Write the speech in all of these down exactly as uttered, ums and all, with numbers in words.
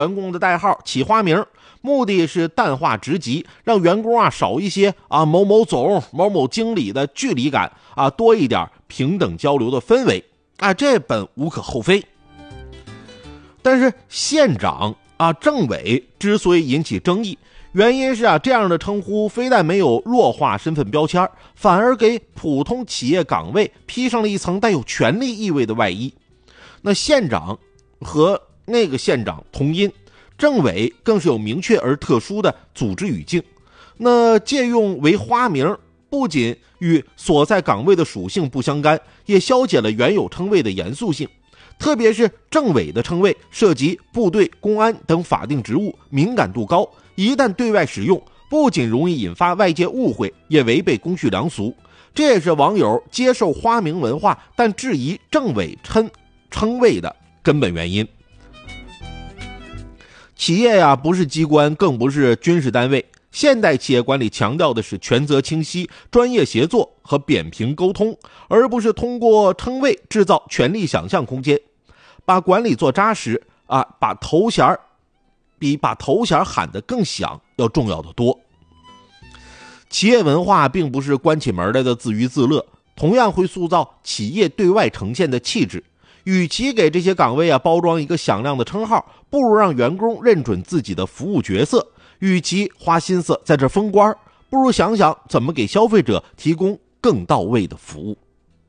员工的代号起花名，目的是淡化职级，让员工啊少一些啊某某总某某经理的距离感啊，多一点平等交流的氛围啊，这本无可厚非。但是县长啊政委之所以引起争议，原因是啊这样的称呼非但没有弱化身份标签，反而给普通企业岗位披上了一层带有权力意味的外衣。那县长和那个县长同音，政委更是有明确而特殊的组织语境。那借用为花名，不仅与所在岗位的属性不相干，也消解了原有称谓的严肃性。特别是政委的称谓涉及部队、公安等法定职务，敏感度高，一旦对外使用，不仅容易引发外界误会，也违背公序良俗。这也是网友接受花名文化但质疑政委称称谓的根本原因。企业呀，不是机关，更不是军事单位。现代企业管理强调的是权责清晰、专业协作和扁平沟通，而不是通过称谓制造权力想象空间。把管理做扎实啊，把头衔比把头衔喊得更响要重要的多。企业文化并不是关起门来的自娱自乐，同样会塑造企业对外呈现的气质。与其给这些岗位啊包装一个响亮的称号，不如让员工认准自己的服务角色。与其花心思在这封官，不如想想怎么给消费者提供更到位的服务。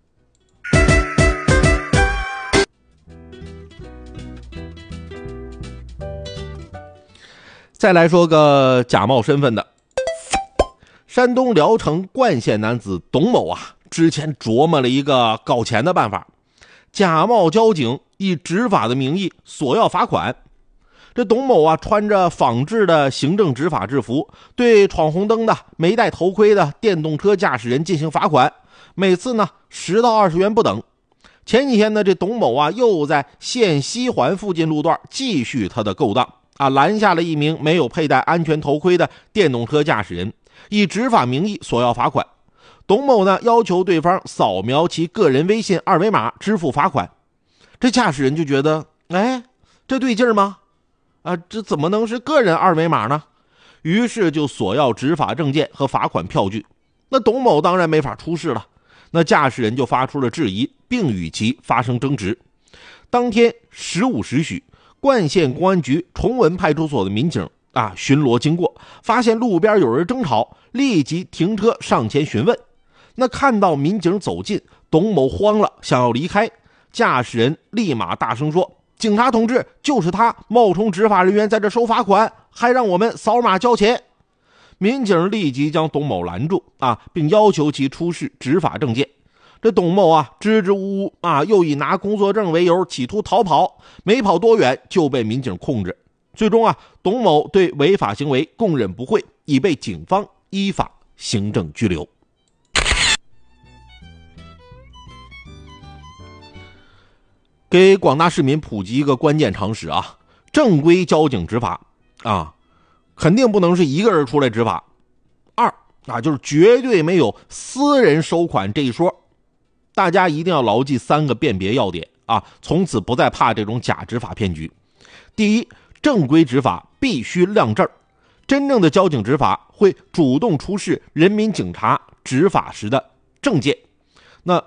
再来说个假冒身份的。山东聊城冠县男子董某啊，之前琢磨了一个搞钱的办法，假冒交警，以执法的名义索要罚款。这董某啊，穿着仿制的行政执法制服，对闯红灯的、没戴头盔的电动车驾驶人进行罚款，每次呢十到二十元不等。前几天呢，这董某啊又在县西环附近路段继续他的勾当啊，拦下了一名没有佩戴安全头盔的电动车驾驶人，以执法名义索要罚款。董某呢要求对方扫描其个人微信二维码支付罚款。这驾驶人就觉得，哎，这对劲儿吗？啊，这怎么能是个人二维码呢？于是就索要执法证件和罚款票据。那董某当然没法出示了，那驾驶人就发出了质疑，并与其发生争执。当天十五时许，冠县公安局崇文派出所的民警啊巡逻经过，发现路边有人争吵，立即停车上前询问。那看到民警走近，董某慌了，想要离开，驾驶人立马大声说，警察同志，就是他冒充执法人员在这收罚款，还让我们扫码交钱。民警立即将董某拦住啊，并要求其出示执法证件。这董某啊支支吾吾啊，又以拿工作证为由企图逃跑，没跑多远就被民警控制。最终啊，董某对违法行为供认不讳，已被警方依法行政拘留。给广大市民普及一个关键常识啊，正规交警执法啊，肯定不能是一个人出来执法。二啊，就是绝对没有私人收款这一说。大家一定要牢记三个辨别要点啊，从此不再怕这种假执法骗局。第一，正规执法必须亮证，真正的交警执法会主动出示人民警察执法时的证件，那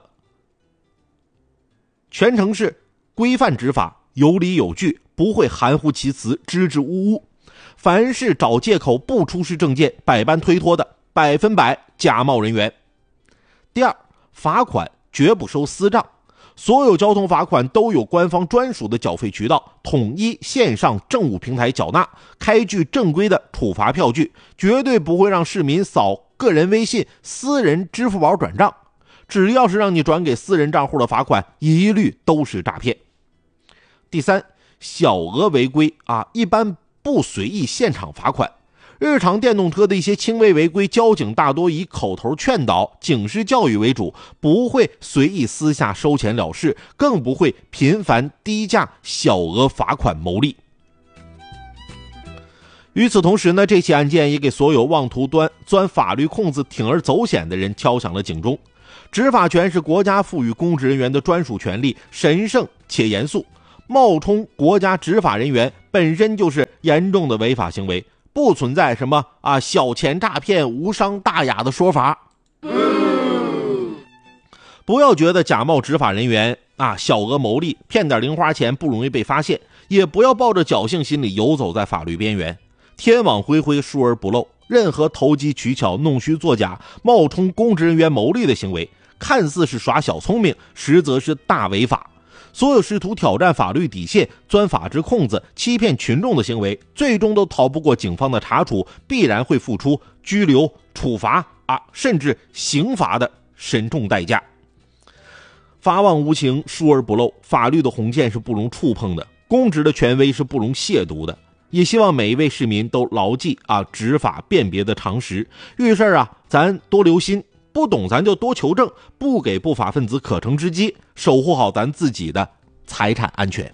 全程是规范执法，有理有据，不会含糊其辞，支支吾吾。凡是找借口不出示证件，百般推脱的，百分百假冒人员。第二，罚款绝不收私账，所有交通罚款都有官方专属的缴费渠道，统一线上政务平台缴纳，开具正规的处罚票据，绝对不会让市民扫个人微信、私人支付宝转账。只要是让你转给私人账户的罚款，一律都是诈骗。第三，小额违规啊，一般不随意现场罚款。日常电动车的一些轻微违规，交警大多以口头劝导、警示教育为主，不会随意私下收钱了事，更不会频繁低价小额罚款牟利。与此同时呢，这起案件也给所有妄图端钻法律空子、铤而走险的人敲响了警钟。执法权是国家赋予公职人员的专属权利，神圣且严肃， 冒充国家执法人员本身就是严重的违法行为，不存在什么啊小钱诈骗无伤大雅的说法。不要觉得假冒执法人员啊小额牟利，骗点零花钱不容易被发现，也不要抱着侥幸心理游走在法律边缘。天网恢恢，疏而不漏，任何投机取巧、弄虚作假、冒充公职人员牟利的行为，看似是耍小聪明，实则是大违法。所有试图挑战法律底线、钻法治空子、欺骗群众的行为，最终都逃不过警方的查处，必然会付出拘留、处罚啊，甚至刑罚的深重代价。法网无情，疏而不漏，法律的红线是不容触碰的，公职的权威是不容亵渎的。也希望每一位市民都牢记啊执法辨别的常识，遇事啊咱多留心，不懂咱就多求证，不给不法分子可乘之机，守护好咱自己的财产安全。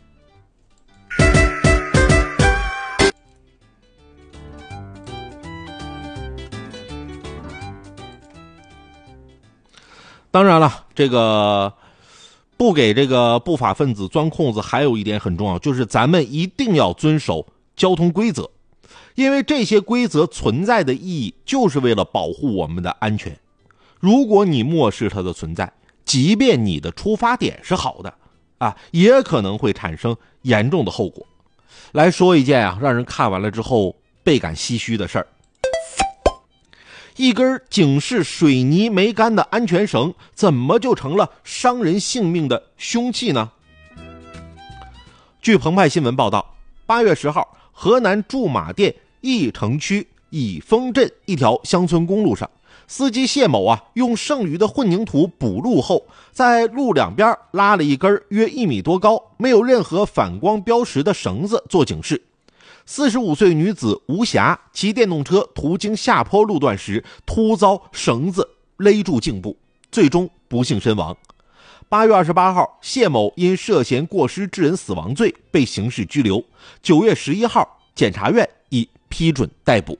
当然了，这个不给这个不法分子钻空子，还有一点很重要，就是咱们一定要遵守交通规则，因为这些规则存在的意义就是为了保护我们的安全。如果你漠视它的存在，即便你的出发点是好的啊，也可能会产生严重的后果。来说一件啊让人看完了之后倍感唏嘘的事儿。一根警示水泥没干的安全绳，怎么就成了伤人性命的凶器呢？据澎湃新闻报道，八月十号，河南驻马店义城区以丰镇一条乡村公路上，司机谢某啊，用剩余的混凝土补路后，在路两边拉了一根约一米多高、没有任何反光标识的绳子做警示。四十五岁女子吴霞骑电动车途经下坡路段时，突遭绳子勒住颈部，最终不幸身亡。八月二十八号，谢某因涉嫌过失致人死亡罪被刑事拘留。九月十一号，检察院已批准逮捕。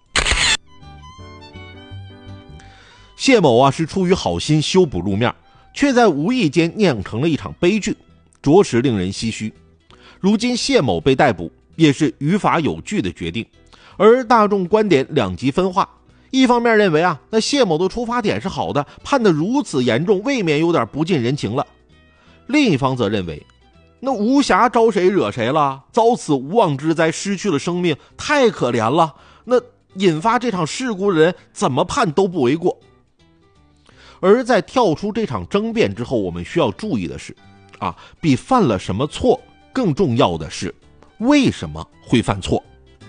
谢某啊是出于好心修补路面，却在无意间酿成了一场悲剧，着实令人唏嘘。如今谢某被逮捕，也是于法有据的决定，而大众观点两极分化。一方面认为啊，那谢某的出发点是好的，判得如此严重，未免有点不近人情了。另一方则认为，那吴霞招谁惹谁了？遭此无妄之灾，失去了生命，太可怜了。那引发这场事故的人怎么判都不为过。而在跳出这场争辩之后，我们需要注意的是啊，比犯了什么错更重要的是为什么会犯错。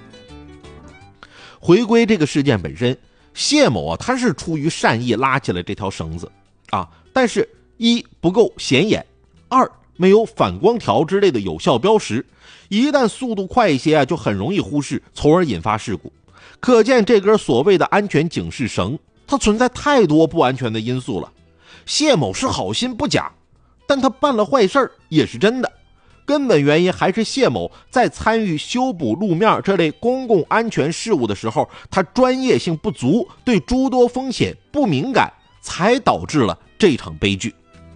回归这个事件本身，谢某啊，他是出于善意拉起了这条绳子啊，但是一不够显眼，二没有反光条之类的有效标识，一旦速度快一些啊，就很容易忽视，从而引发事故。可见这根所谓的安全警示绳，它存在太多不安全的因素了。谢某是好心不假，但他办了坏事也是真的。根本原因还是谢某在参与修补路面这类公共安全事务的时候，他专业性不足，对诸多风险不敏感，才导致了这场悲剧。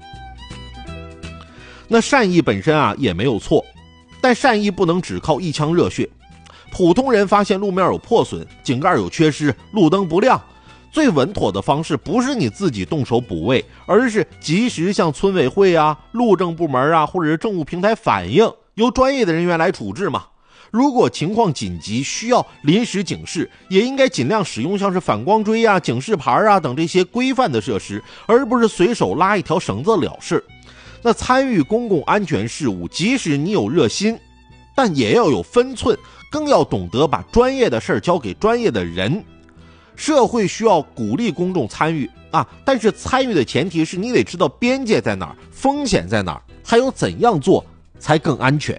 那善意本身啊也没有错，但善意不能只靠一腔热血。普通人发现路面有破损、井盖有缺失、路灯不亮，最稳妥的方式不是你自己动手补位，而是及时向村委会啊、路政部门啊，或者是政务平台反映，由专业的人员来处置嘛。如果情况紧急需要临时警示，也应该尽量使用像是反光锥啊、警示牌啊等这些规范的设施，而不是随手拉一条绳子了事。那参与公共安全事务，即使你有热心，但也要有分寸，更要懂得把专业的事儿交给专业的人。社会需要鼓励公众参与啊，但是参与的前提是你得知道边界在哪儿，风险在哪儿，还有怎样做才更安全。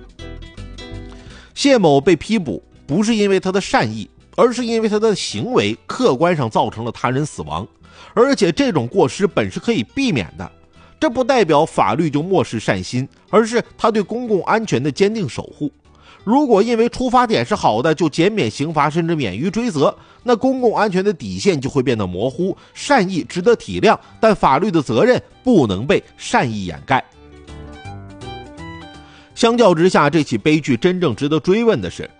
谢某被批捕不是因为他的善意，而是因为他的行为客观上造成了他人死亡，而且这种过失本是可以避免的。这不代表法律就漠视善心，而是他对公共安全的坚定守护。如果因为出发点是好的就减免刑罚甚至免于追责，那公共安全的底线就会变得模糊。善意值得体谅，但法律的责任不能被善意掩盖。 相较之下，这起悲剧真正值得追问的是，